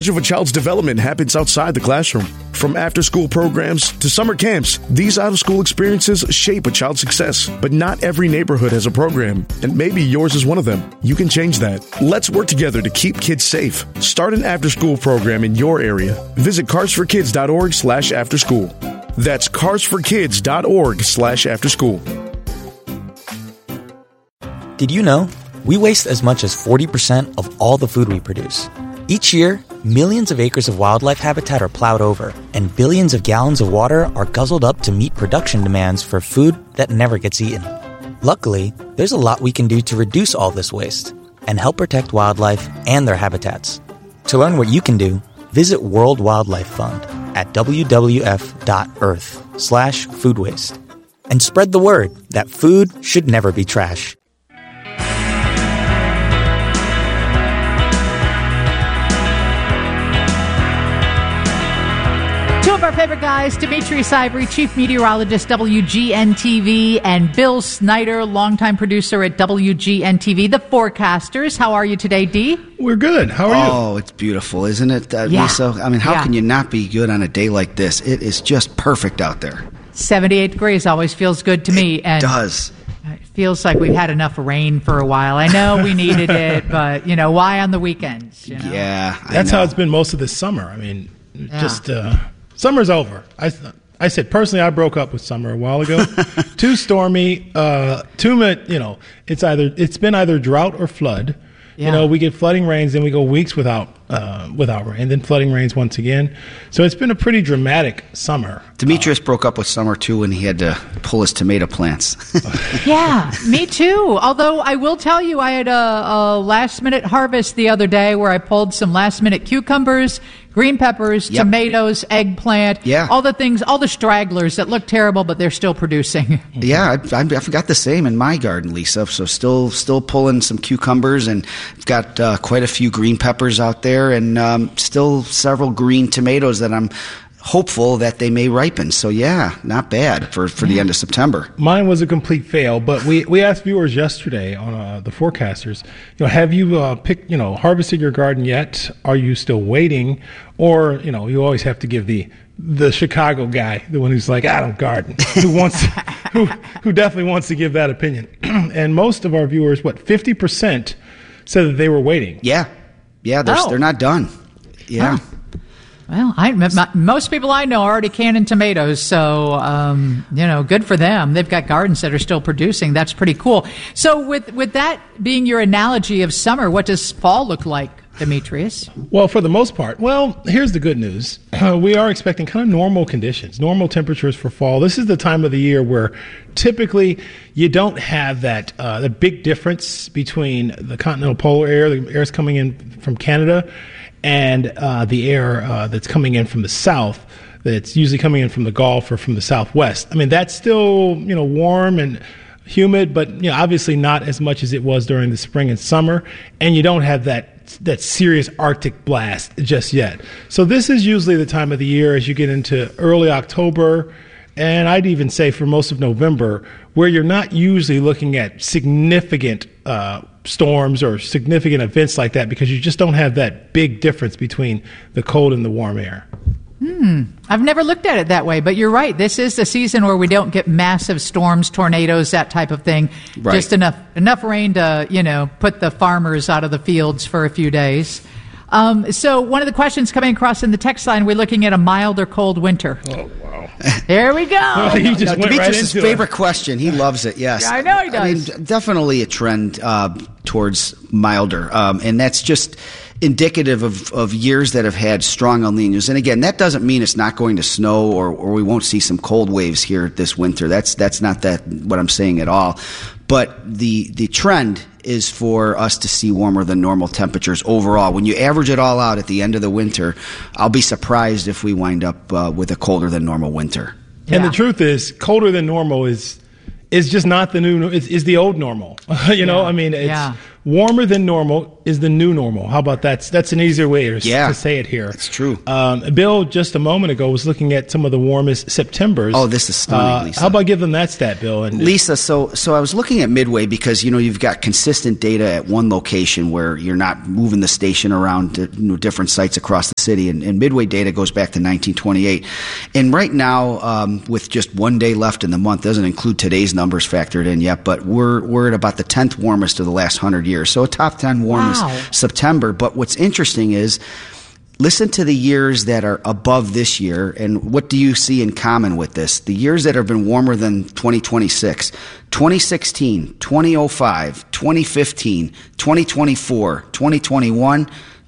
of a child's development happens outside the classroom. From after-school programs to summer camps, these out-of-school experiences shape a child's success. But not every neighborhood has a program, and maybe yours is one of them. You can change that. Let's work together to keep kids safe. Start an after-school program in your area. Visit carsforkids.org/afterschool. That's carsforkids.org/afterschool. Did you know? We waste as much as 40% of all the food we produce. Each year, millions of acres of wildlife habitat are plowed over, and billions of gallons of water are guzzled up to meet production demands for food that never gets eaten. Luckily, there's a lot we can do to reduce all this waste and help protect wildlife and their habitats. To learn what you can do, visit World Wildlife Fund at wwf.earth/food waste. And spread the word that food should never be trash. Two of our favorite guys, Demetrius Ivory, Chief Meteorologist, WGN-TV, and Bill Snyder, longtime producer at WGN-TV, the Forecasters. How are you today, Dee? We're good. How are you? Oh, it's beautiful, isn't it, Lisa? I mean, how can you not be good on a day like this? It is just perfect out there. 78 degrees always feels good to me. It does. It feels like we've had enough rain for a while. I know we needed it, but, why on the weekends? Yeah, That's how it's been most of this summer. I mean, summer's over. I said, personally, I broke up with summer a while ago. Too stormy, it's been either drought or flood. Yeah. We get flooding rains, then we go weeks without rain, then flooding rains once again. So it's been a pretty dramatic summer. Demetrius broke up with summer, too, when he had to pull his tomato plants. Yeah, me too. Although I will tell you, I had a last-minute harvest the other day where I pulled some last-minute cucumbers, green peppers, tomatoes, eggplant, all the things, all the stragglers that look terrible, but they're still producing. Yeah, I've got the same in my garden, Lisa. So still pulling some cucumbers, and I've got quite a few green peppers out there, and still several green tomatoes that I'm hopeful that they may ripen. So not bad for the end of September. Mine was a complete fail, but we asked viewers yesterday on the Forecasters, have you harvested your garden yet? Are you still waiting? Or, you always have to give the Chicago guy, the one who's like, I don't garden, who definitely wants to give that opinion. And most of our viewers, 50% said that they were waiting. Yeah, they're not done. Yeah. Oh. Well, most people I know are already canning tomatoes, so, good for them. They've got gardens that are still producing. That's pretty cool. So with that being your analogy of summer, what does fall look like, Demetrius? Well, for the most part, here's the good news. We are expecting kind of normal conditions, normal temperatures for fall. This is the time of the year where typically you don't have that the big difference between the continental polar air, the air is coming in from Canada, and the air that's coming in from the south, that's usually coming in from the Gulf or from the southwest. I mean, that's still, warm and humid, but, obviously not as much as it was during the spring and summer. And you don't have that serious Arctic blast just yet. So this is usually the time of the year as you get into early October, and I'd even say for most of November, where you're not usually looking at significant storms or significant events like that, because you just don't have that big difference between the cold and the warm air. I've never looked at it that way, but you're right. This is the season where we don't get massive storms, tornadoes, that type of thing. Right. Just enough rain to, put the farmers out of the fields for a few days. So one of the questions coming across in the text line, we're looking at a mild or cold winter. Oh, wow. There we go. Well, you just went right Demetrius' into favorite question. He loves it, yes. Yeah, I know he does. I mean, definitely a trend towards milder, and that's just indicative of years that have had strong El Niños. And again, that doesn't mean it's not going to snow or we won't see some cold waves here this winter. That's not what I'm saying at all. But the trend is for us to see warmer than normal temperatures overall. When you average it all out at the end of the winter, I'll be surprised if we wind up with a colder than normal winter. And the truth is, colder than normal is just not the new, is the old normal. I mean, it's warmer than normal. is the new normal. How about that? That's an easier way to say it here. It's true. Bill, just a moment ago, was looking at some of the warmest Septembers. Oh, this is stunning, Lisa. How about give them that stat, Bill? And Lisa, so I was looking at Midway because, you've got consistent data at one location where you're not moving the station around to different sites across the city. And Midway data goes back to 1928. And right now, with just 1 day left in the month, doesn't include today's numbers factored in yet, but we're at about the 10th warmest of the last 100 years. So a top 10 warmest September. But what's interesting is, listen to the years that are above this year, and what do you see in common with this? The years that have been warmer than 2026, 2016, 2005, 2015, 2024, 2021,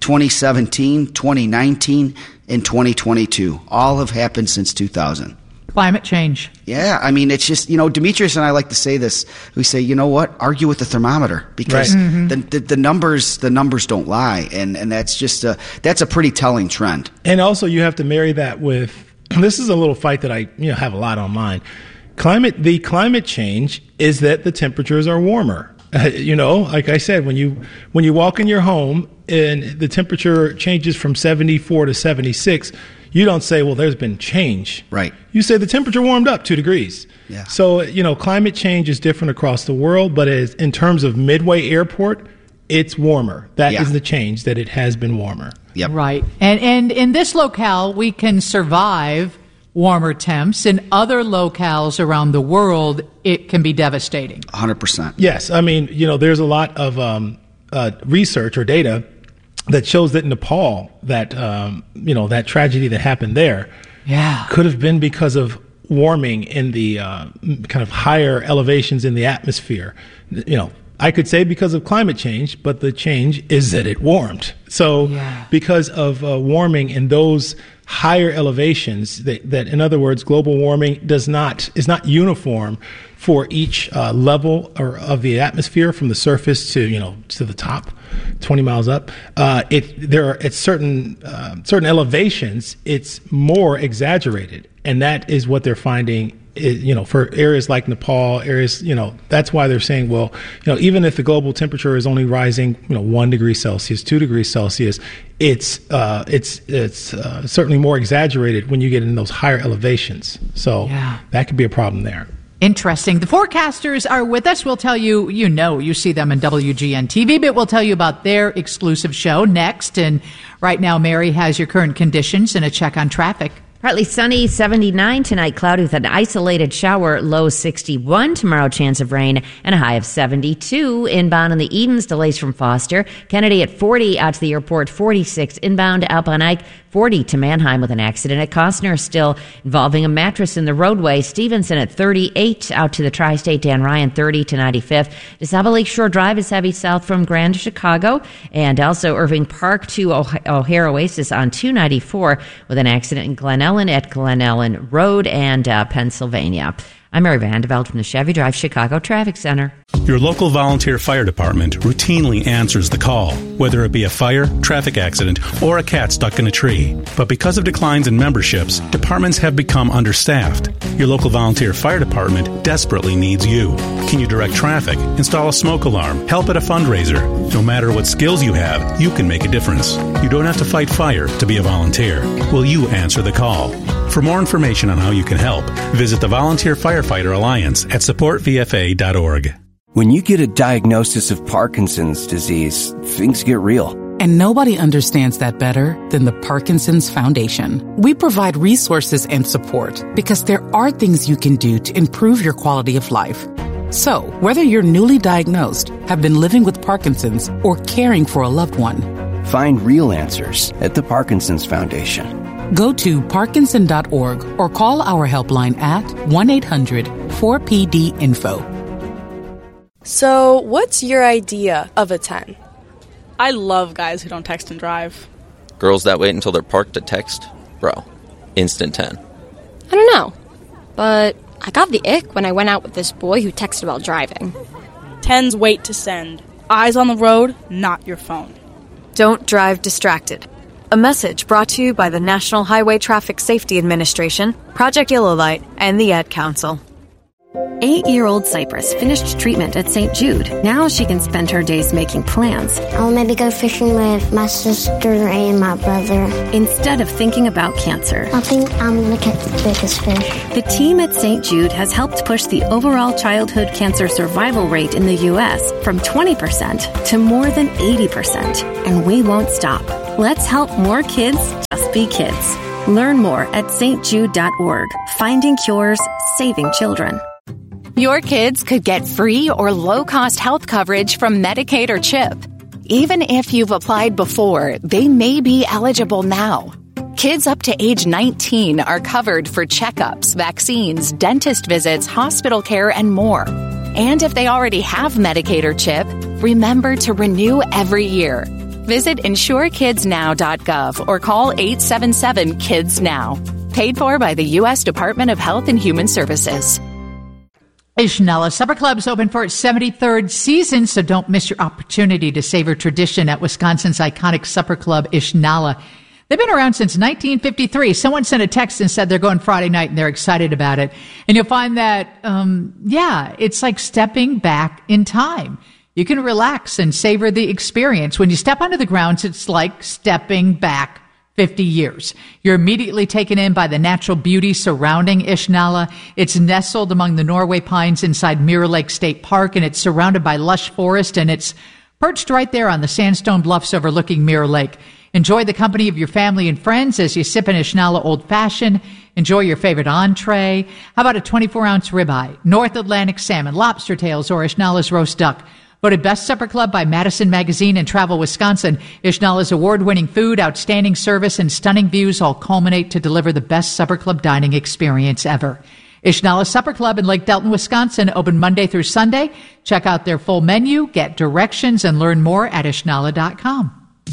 2017, 2019, and 2022. All have happened since 2000. Climate change. Yeah, I mean, it's just, Demetrius and I like to say this. We say, you know what? Argue with the thermometer, because the numbers don't lie, and that's just that's a pretty telling trend. And also, you have to marry that with, this is a little fight that I have a lot online. The climate change is that the temperatures are warmer. Like I said, when you walk in your home and the temperature changes from 74 to 76. You don't say, well, there's been change. Right. You say the temperature warmed up 2 degrees. Yeah. So, climate change is different across the world, but in terms of Midway Airport, it's warmer. That is the change, that it has been warmer. Yep. Right. And in this locale, we can survive warmer temps. In other locales around the world, it can be devastating. 100%. Yes. I mean, there's a lot of research or data that shows that Nepal, that that tragedy that happened there, could have been because of warming in the kind of higher elevations in the atmosphere. I could say because of climate change, but the change is that it warmed. So because of warming in those higher elevations, that in other words, global warming is not uniform for each level of the atmosphere, from the surface to to the top, 20 miles up. There are at certain elevations, it's more exaggerated, and that is what they're finding. For areas like Nepal, that's why they're saying, well, even if the global temperature is only rising, 1 degree Celsius, 2 degrees Celsius, it's certainly more exaggerated when you get in those higher elevations. So that could be a problem there. Interesting. The forecasters are with us. We'll tell you, you see them in WGN TV, but we'll tell you about their exclusive show next. And right now, Mary has your current conditions and a check on traffic. Partly sunny, 79 tonight, cloudy with an isolated shower, low 61. Tomorrow, chance of rain and a high of 72. Inbound in the Edens, delays from Foster. Kennedy at 40 out to the airport, 46 inbound to Alpine Ike, 40 to Manheim with an accident at Costner, still involving a mattress in the roadway. Stevenson at 38 out to the Tri-State, Dan Ryan 30 to 95th. DeSable Lakeshore Drive is heavy south from Grand to Chicago, and also Irving Park to O'Hare Oasis on 294 with an accident in Glen Ellen at Glen Ellen Road and Pennsylvania. I'm Mary Vandeveld from the Chevy Drive Chicago Traffic Center. Your local volunteer fire department routinely answers the call, whether it be a fire, traffic accident, or a cat stuck in a tree. But because of declines in memberships, departments have become understaffed. Your local volunteer fire department desperately needs you. Can you direct traffic, install a smoke alarm, help at a fundraiser? No matter what skills you have, you can make a difference. You don't have to fight fire to be a volunteer. Will you answer the call? For more information on how you can help, visit the Volunteer Firefighter Alliance at supportvfa.org. When you get a diagnosis of Parkinson's disease, things get real. And nobody understands that better than the Parkinson's Foundation. We provide resources and support because there are things you can do to improve your quality of life. So, whether you're newly diagnosed, have been living with Parkinson's, or caring for a loved one, find real answers at the Parkinson's Foundation. Go to Parkinson.org or call our helpline at 1-800-4PD-INFO. So, what's your idea of a 10? I love guys who don't text and drive. Girls that wait until they're parked to text? Bro, instant 10. I don't know, but I got the ick when I went out with this boy who texted while driving. 10s wait to send. Eyes on the road, not your phone. Don't drive distracted. A message brought to you by the National Highway Traffic Safety Administration, Project Yellow Light, and the Ad Council. 8-year-old Cypress finished treatment at St. Jude. Now she can spend her days making plans. I'll maybe go fishing with my sister and my brother. Instead of thinking about cancer. I think I'm going to catch the biggest fish. The team at St. Jude has helped push the overall childhood cancer survival rate in the U.S. from 20% to more than 80%. And we won't stop. Let's help more kids just be kids. Learn more at stjude.org. Finding cures, saving children. Your kids could get free or low-cost health coverage from Medicaid or CHIP. Even if you've applied before, they may be eligible now. Kids up to age 19 are covered for checkups, vaccines, dentist visits, hospital care, and more. And if they already have Medicaid or CHIP, remember to renew every year. Visit insurekidsnow.gov or call 877-KIDS-NOW. Paid for by the U.S. Department of Health and Human Services. Ishnala Supper Club's open for its 73rd season, so don't miss your opportunity to savor tradition at Wisconsin's iconic supper club, Ishnala. They've been around since 1953. Someone sent a text and said they're going Friday night and they're excited about it. And you'll find that, it's like stepping back in time. You can relax and savor the experience. When you step onto the grounds, it's like stepping back 50 years. You're immediately taken in by the natural beauty surrounding Ishnala. It's nestled among the Norway pines inside Mirror Lake State Park, and it's surrounded by lush forest, and it's perched right there on the sandstone bluffs overlooking Mirror Lake. Enjoy the company of your family and friends as you sip an Ishnala Old Fashioned. Enjoy your favorite entree. How about a 24-ounce ribeye, North Atlantic salmon, lobster tails, or Ishnala's roast duck? Voted Best Supper Club by Madison Magazine and Travel Wisconsin, Ishnala's award-winning food, outstanding service, and stunning views all culminate to deliver the best supper club dining experience ever. Ishnala Supper Club in Lake Delton, Wisconsin, open Monday through Sunday. Check out their full menu, get directions, and learn more at ishnala.com.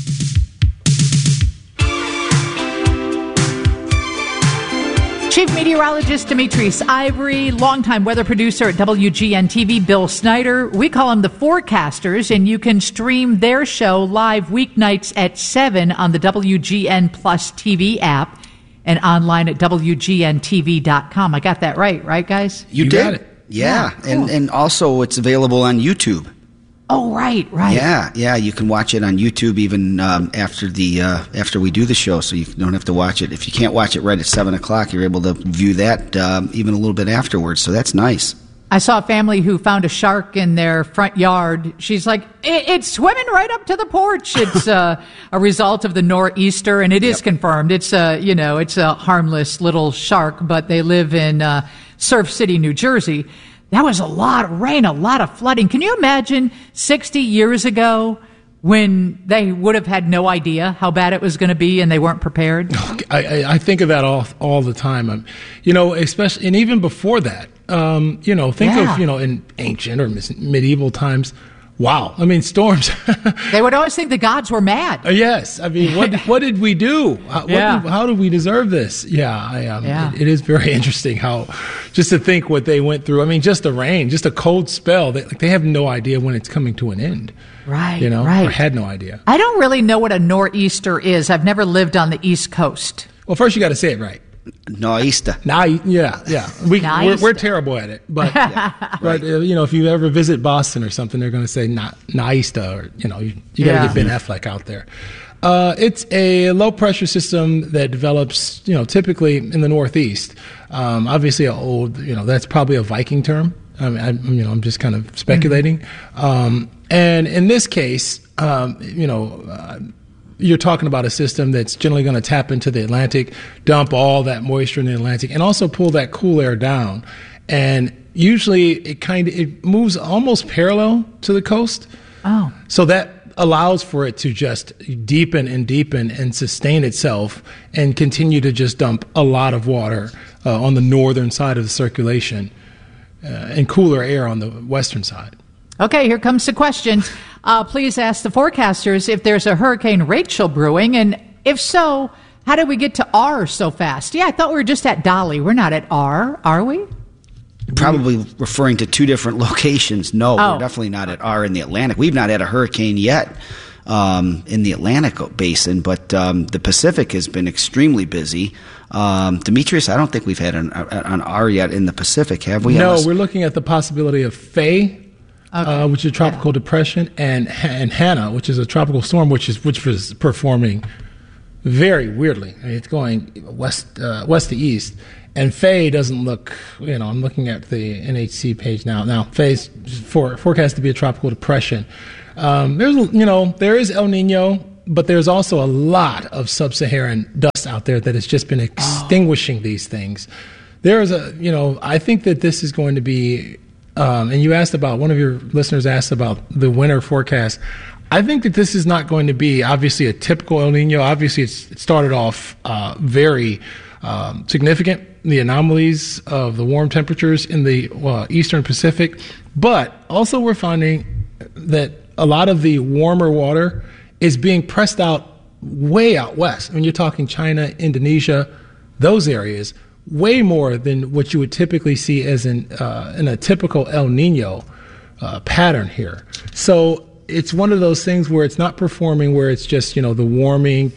Chief Meteorologist Demetrius Ivory, longtime weather producer at WGN-TV, Bill Snyder. We call them the Forecasters, and you can stream their show live weeknights at 7 on the WGN Plus TV app and online at WGNTV.com. I got that right, guys? You did. Got it. Yeah. Cool. And also it's available on YouTube. Oh, right. Yeah, you can watch it on YouTube even after we do the show, so you don't have to watch it. If you can't watch it right at 7 o'clock, you're able to view that even a little bit afterwards, so that's nice. I saw a family who found a shark in their front yard. She's like, it's swimming right up to the porch. It's a result of the nor'easter, and it is confirmed. It's a harmless little shark, but they live in Surf City, New Jersey. That was a lot of rain, a lot of flooding. Can you imagine 60 years ago when they would have had no idea how bad it was going to be and they weren't prepared? I think of that all the time. Especially, and even before that, think of, in ancient or medieval times. Wow. I mean, storms. They would always think the gods were mad. Yes. I mean, what did we do? How did we deserve this? It is very interesting how, just to think what they went through. I mean, just the rain, just a cold spell. They have no idea when it's coming to an end. Right. Or had no idea. I don't really know what a nor'easter is. I've never lived on the East Coast. Well, first you got to say it right. Nor'easter. We're terrible at it, but if you ever visit Boston or something, they're going to say Nor'easter, or you got to get Ben Affleck out there. It's a low pressure system that develops, typically in the Northeast. Obviously, that's probably a Viking term. I mean, I'm just kind of speculating. Mm-hmm. And in this case, you're talking about a system that's generally going to tap into the Atlantic, dump all that moisture in the Atlantic, and also pull that cool air down. And usually it moves almost parallel to the coast. Oh. So that allows for it to just deepen and sustain itself and continue to just dump a lot of water on the northern side of the circulation and cooler air on the western side. Okay, here comes the questions. Please ask the forecasters if there's a Hurricane Rachel brewing, and if so, how did we get to R so fast? Yeah, I thought we were just at Dolly. We're not at R, are we? Probably referring to two different locations. No, we're definitely not at R in the Atlantic. We've not had a hurricane yet in the Atlantic basin, but the Pacific has been extremely busy. Demetrius, I don't think we've had an R yet in the Pacific, have we? No, we're looking at the possibility of Faye, which is a tropical depression, and Hannah, which is a tropical storm, which was performing very weirdly. I mean, it's going west to east. And Faye doesn't look, I'm looking at the NHC page now. Now, Faye's forecast to be a tropical depression. There is El Nino, but there's also a lot of sub-Saharan dust out there that has just been extinguishing these things. There is I think that this is going to be, and you asked about, one of your listeners asked about the winter forecast. I think that this is not going to be, obviously, a typical El Nino. Obviously, it started off very significant, the anomalies of the warm temperatures in the eastern Pacific. But also we're finding that a lot of the warmer water is being pressed out way out west. I mean, you're talking China, Indonesia, those areas, way more than what you would typically see as in a typical El Nino pattern here. So it's one of those things where it's not performing where it's just, the warming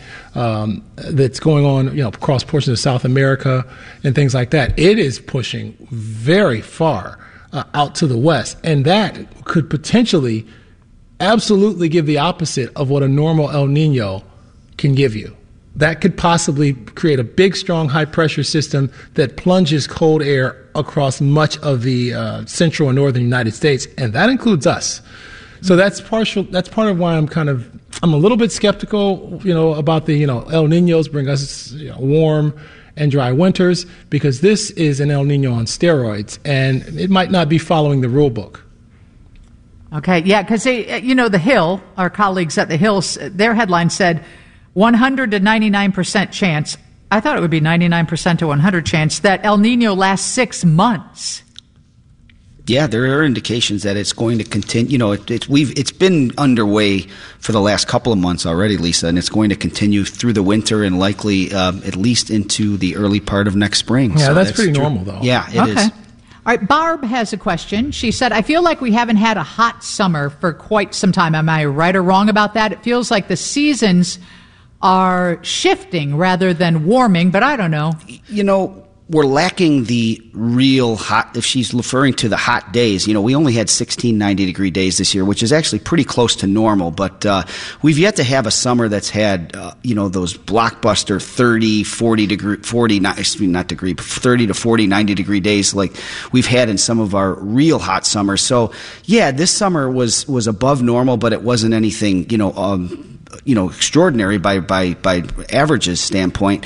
that's going on, across portions of South America and things like that. It is pushing very far out to the west. And that could potentially absolutely give the opposite of what a normal El Nino can give you. That could possibly create a big, strong, high-pressure system that plunges cold air across much of the central and northern United States, and that includes us. So that's part of why I'm a little bit skeptical, about the, El Ninos bring us warm and dry winters, because this is an El Nino on steroids, and it might not be following the rule book. Okay, yeah, because the Hill, our colleagues at the Hill, their headline said 100 to 99% chance. I thought it would be 99% to 100 chance that El Nino lasts 6 months. Yeah, there are indications that it's going to continue. It's been underway for the last couple of months already, Lisa, and it's going to continue through the winter and likely at least into the early part of next spring. Yeah, so that's pretty normal, though. Yeah, it is. All right, Barb has a question. She said, I feel like we haven't had a hot summer for quite some time. Am I right or wrong about that? It feels like the seasons are shifting rather than warming, but I don't know. We're lacking the real hot, if she's referring to the hot days, we only had 16 90-degree days this year, which is actually pretty close to normal. But we've yet to have a summer that's had, those blockbuster 30 to 40 90-degree days like we've had in some of our real hot summers. So, yeah, this summer was above normal, but it wasn't anything, extraordinary by averages standpoint.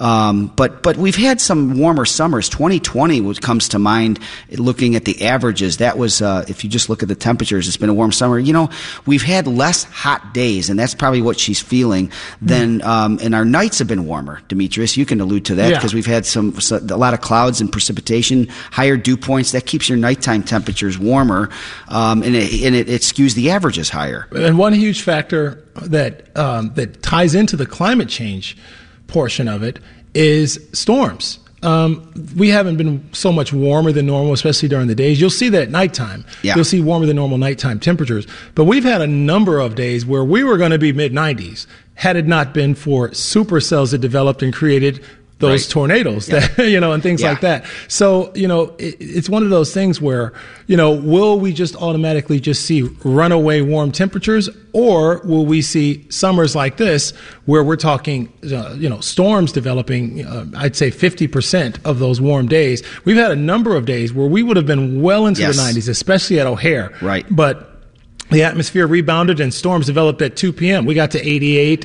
But we've had some warmer summers. 2020 comes to mind looking at the averages. That was, if you just look at the temperatures, it's been a warm summer. We've had less hot days, and that's probably what she's feeling than, and our nights have been warmer. Demetrius, you can allude to that because we've had a lot of clouds and precipitation, higher dew points. That keeps your nighttime temperatures warmer, and it skews the averages higher. And one huge factor that ties into the climate change portion of it is storms. We haven't been so much warmer than normal, especially during the days. You'll see that at nighttime. Yeah. You'll see warmer than normal nighttime temperatures. But we've had a number of days where we were going to be mid-90s had it not been for supercells that developed and created those tornadoes that, and things like that. So, it's one of those things where, will we just automatically just see runaway warm temperatures, or will we see summers like this where we're talking, storms developing, I'd say 50% of those warm days. We've had a number of days where we would have been well into the 90s, especially at O'Hare. Right. But the atmosphere rebounded and storms developed at 2 p.m. We got to 88,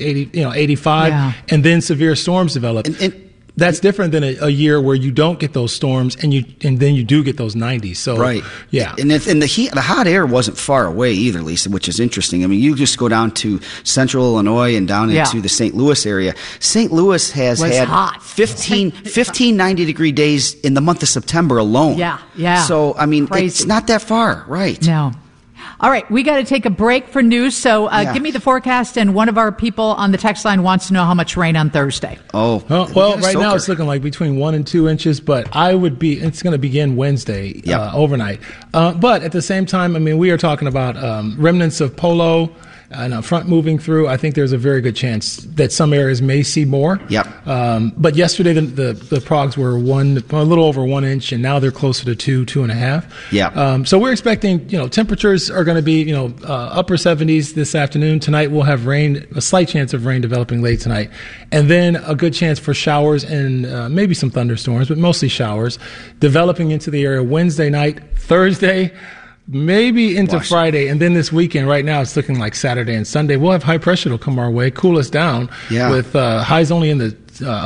85, and then severe storms developed. That's different than a year where you don't get those storms and then you do get those 90s. So, yeah. And the hot air wasn't far away either, Lisa, which is interesting. I mean, you just go down to central Illinois and down into the St. Louis area. St. Louis has had 15 90-degree days in the month of September alone. Yeah. So, I mean, crazy. It's not that far, right? No. All right, we got to take a break for news, so give me the forecast, and one of our people on the text line wants to know how much rain on Thursday. Well, right now it's looking like between 1 and 2 inches, but it's going to begin Wednesday overnight. But at the same time, I mean, we are talking about remnants of Polo and a front moving through, I think there's a very good chance that some areas may see more. Yep. But yesterday the progs were a little over 1 inch, and now they're closer to 2.5. Yeah. So we're expecting, temperatures are going to be, upper 70s this afternoon. Tonight we'll have rain, a slight chance of rain developing late tonight, and then a good chance for showers and maybe some thunderstorms, but mostly showers developing into the area Wednesday night, Thursday, maybe into Friday, and then this weekend. Right now it's looking like Saturday and Sunday. We'll have high pressure that'll come our way, cool us down with highs only in the